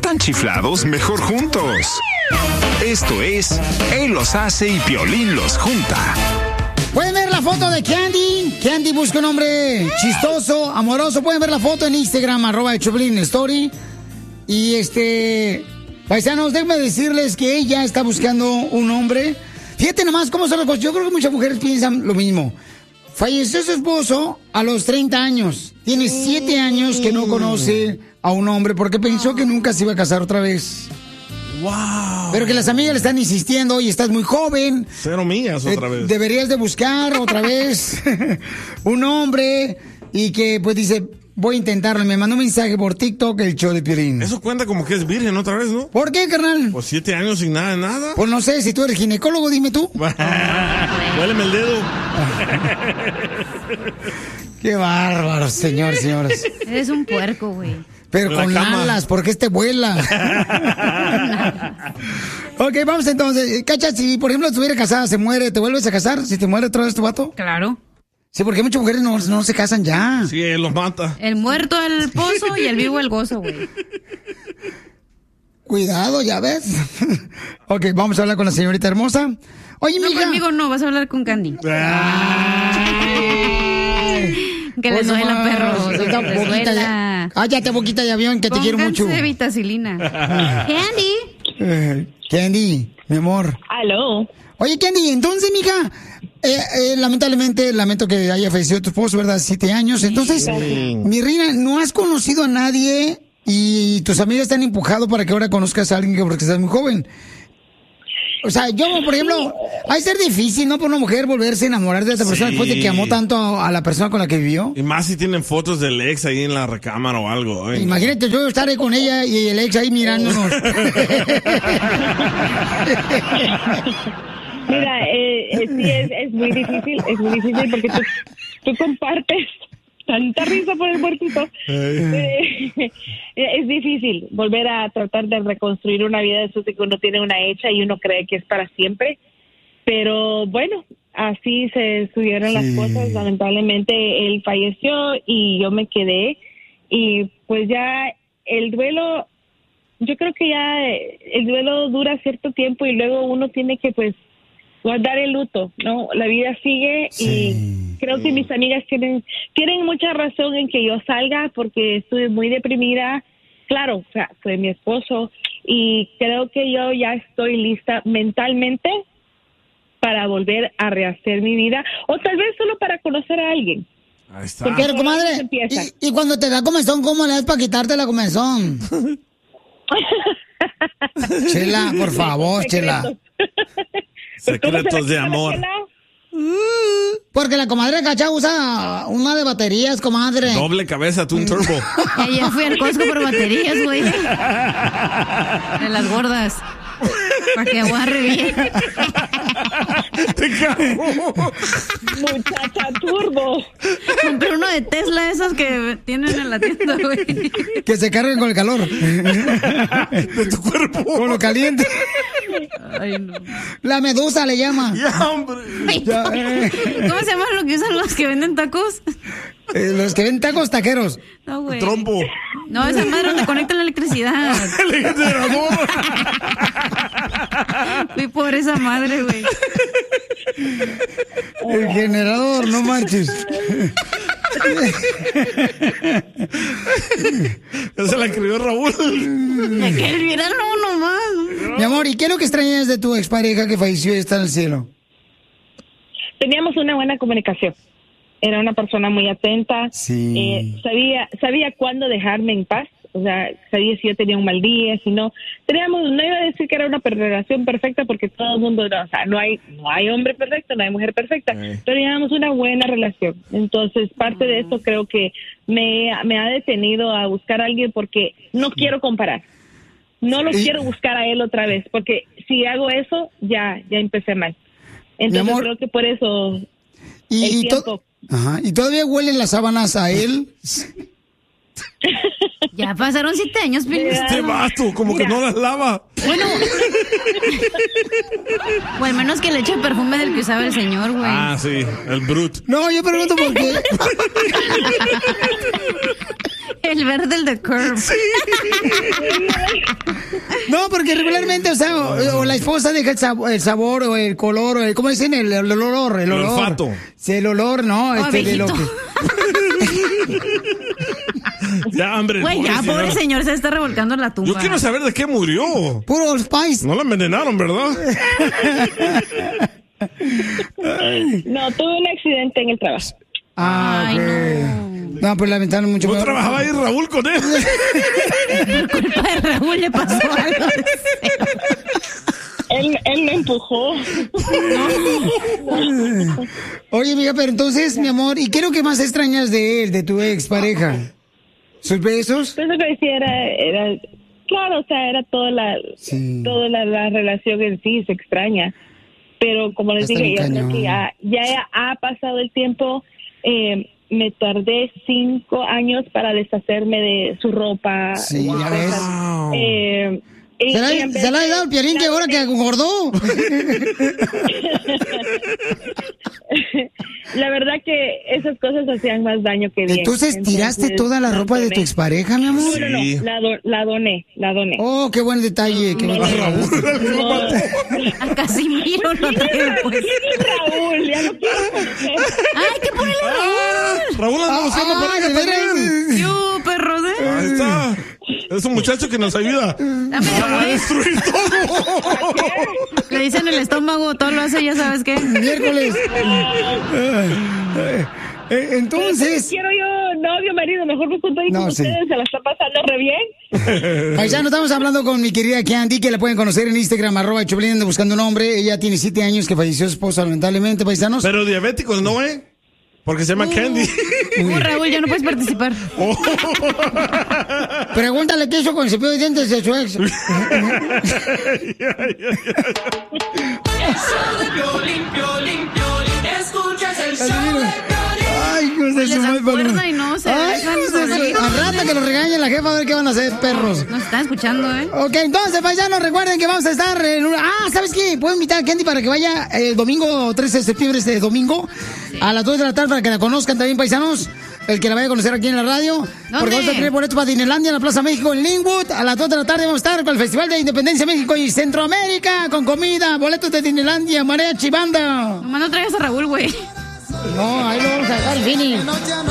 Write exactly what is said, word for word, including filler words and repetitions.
están chiflados, mejor juntos. Esto es Él los hace y Piolín los junta. Pueden ver la foto de Candy. Candy busca un hombre chistoso, amoroso. Pueden ver la foto en Instagram, arroba de Choplin Story. Y este... Paisanos, déjenme decirles que ella está buscando un hombre. Fíjate nomás cómo son las cosas. Yo creo que muchas mujeres piensan lo mismo. Falleció su esposo a los treinta años. Tiene siete años que no conoce a un hombre porque pensó que nunca se iba a casar otra vez. Wow. Pero que las amigas le están insistiendo, oye, estás muy joven. Cero millas otra vez. Deberías de buscar otra vez un hombre. Y que pues dice, voy a intentarlo. Me mandó un mensaje por TikTok, el show de Piolín. Eso cuenta como que es virgen otra vez, ¿no? ¿Por qué, carnal? Pues siete años sin nada de nada. Pues no sé, si tú eres ginecólogo, dime tú. Huéleme el dedo. Qué bárbaro, señor, señores. Eres un puerco, güey. Pero La con cama. alas, porque este vuela. Ok, vamos entonces. Cacha, si por ejemplo estuviera casada, se muere, ¿te vuelves a casar? Si te muere otra vez tu vato. Claro. Sí, porque muchas mujeres no, no se casan ya. Sí, él los mata. El muerto el pozo y el vivo el gozo, güey. Cuidado, ya ves. Ok, vamos a hablar con la señorita hermosa. Oye, No, mija. conmigo no, vas a hablar con Candy. Que les Pues, duela, nomás, perros. esta Que les boquita duela. ya- Cállate, boquita de avión, que te quiero mucho. Pónganse vitacilina. Candy. Eh, Candy, mi amor. Aló. Oye, Candy, entonces, mija, eh, eh, lamentablemente, lamento que haya fallecido tu esposo, ¿verdad? Siete años. Entonces, Sí. mi reina, ¿no has conocido a nadie y tus amigas te han empujado para que ahora conozcas a alguien que porque estás muy joven? O sea, yo, por ejemplo, ha de ser difícil, ¿no? Para una mujer volverse a enamorar de esta persona Sí. después de que amó tanto a, a la persona con la que vivió. Y más si tienen fotos del ex ahí en la recámara o algo. ¿eh? Imagínate, yo estaré con ella y el ex ahí mirándonos. Mira, eh, eh, sí, es, es muy difícil, es muy difícil porque tú, tú compartes tanta risa por el muertito. Eh, es difícil volver a tratar de reconstruir una vida después de que uno tiene una hecha y uno cree que es para siempre. Pero bueno, así se estuvieron las cosas. Lamentablemente él falleció y yo me quedé. Y pues ya el duelo, yo creo que ya el duelo dura cierto tiempo y luego uno tiene que pues guardar el luto, ¿no? La vida sigue y creo que mis amigas tienen tienen mucha razón en que yo salga porque estuve muy deprimida. Claro, o sea, fue mi esposo y creo que yo ya estoy lista mentalmente para volver a rehacer mi vida o tal vez solo para conocer a alguien. Ahí está. Porque, comadre, y, y cuando te da comezón, ¿cómo le das para quitarte la comezón? Chela, por favor, Chela. Secretos de amor. Porque la comadre Cacha usa una de baterías, comadre. Doble cabeza, Twin Turbo. Ayer fui al Costco por baterías, güey. De las gordas. Para que aguarre bien. Te cago. Muchacha turbo. Compré uno de Tesla, esos que tienen en la tienda, güey. Que se carguen con el calor. De tu cuerpo. Con lo caliente. Ay, no. La medusa le llama. Ya, hombre. Ay, Ya, eh. ¿Cómo se llama lo que usan los que venden tacos? Eh, los que ven tacos taqueros. No, güey. Trompo. No, esa madre donde conecta la electricidad. El generador. Fui por esa madre, güey. El generador, no manches. Esa la escribió Raúl. Que el verano nomás. Mi amor, ¿y qué es lo que extrañas de tu expareja que falleció y está en el cielo? Teníamos una buena comunicación. Era una persona muy atenta. Sí. Eh, sabía sabía cuándo dejarme en paz. O sea, sabía si yo tenía un mal día, si no. Teníamos, no iba a decir que era una relación perfecta porque todo el mundo, no, o sea, no hay, no hay hombre perfecto, no hay mujer perfecta. Eh. Teníamos una buena relación. Entonces, parte de esto creo que me, me ha detenido a buscar a alguien porque no quiero comparar. No lo Y- quiero buscar a él otra vez porque si hago eso, ya, ya empecé mal. Entonces, amor, creo que por eso Y, el y to- tiempo. Ajá, ¿y todavía huelen las sábanas a él? Ya pasaron siete años, Piolín. Este vato, como que no las lava. Bueno. O al menos que le eche perfume del que usaba el señor, güey. Ah, sí, el brut. No, yo pregunto por qué. El verde, el de Curve. Sí. No, porque regularmente, o sea, o, o la esposa deja el sabor, el sabor o el color, o el, ¿cómo dicen? El, el olor, el, El olor. olfato. Sí, el olor, ¿no? Oh, este, de lo que... Ya, hombre. Güey, ya, pobre señor, se está revolcando en la tumba. Yo quiero saber de qué murió. Puro Spice. No la envenenaron, ¿verdad? No, tuve un accidente en el trabajo. Ah, Ay, ok. no. No, pues lamentable mucho. ¿No peor. trabajaba ahí Raúl con él? Por culpa de Raúl le pasó algo. Él, él me empujó. Oye, amiga, pero entonces, mi amor, ¿y qué es lo que más extrañas de él, de tu ex pareja? ¿Sus besos? Pues lo que decía era, era, claro, o sea, era toda la, Sí. toda la, la relación en sí, se extraña. Pero como les Está dije, bien yo creo cañón. que ya, ya ha pasado el tiempo. Eh, me tardé cinco años para deshacerme de su ropa. Sí, de ya cosas. ves. Eh, y- ¿Se la, y en vez se la ha de- dado el Piolín que ahora que engordó? La verdad que esas cosas hacían más daño que bien. Entonces, ¿tiraste toota la ropa de tu expareja, mi amor? No, no, no, Sí. la, do- la doné, la doné. Oh, qué buen detalle. Qué buen detalle. No, A Casimiro lo trae pues. Raúl, ya no quiero. ¡Ay, qué ponele Raúl! Raúl anda buscando Ah, pareja de veras. también. Yo, perro de... Ahí está. Es un muchacho que nos ayuda Dame, a güey. destruir todo. Le dicen el estómago, todo lo hace, ya sabes qué. Miércoles. Eh, eh, Entonces, Quiero yo novio, marido, mejor me junto ahí No, con sí. ustedes, se la está pasando re bien. paisano, estamos hablando con mi querida Candy, que la pueden conocer en Instagram, arroba Choplin, anda buscando un hombre. Ella tiene siete años que falleció su esposa, lamentablemente, paisanos. Pero diabéticos no, ¿eh? Porque se llama Candy. Uh, Raúl, ya no puedes participar. Pregúntale qué hizo con el cepillo de dientes de su ex. Ay, hijos de Les su madre, acuerda padre. y no se Ay, dejan hijos de su- salir. Al rato que lo regañe la jefa a ver qué van a hacer, perros. Nos están escuchando, ¿eh? Ok, entonces, paisanos, recuerden que vamos a estar en una... Ah, ¿sabes qué? Puedo invitar a Candy para que vaya el domingo trece de septiembre, este domingo, a las dos de la tarde, para que la conozcan también, paisanos. El que la vaya a conocer aquí en la radio. Porque vamos a tener boletos para Disneylandia en la Plaza México en Linwood. A las dos de la tarde vamos a estar con el Festival de Independencia México y Centroamérica, con comida, boletos de Disneylandia, mariachi, banda. Nomás no traigas a Raúl, güey. No, ahí lo vamos a dejar, Fini.